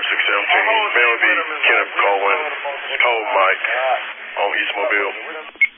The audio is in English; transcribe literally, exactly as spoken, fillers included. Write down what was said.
six seventeen. Man would be Kenneth Colwin, Code Mike on East Mobile.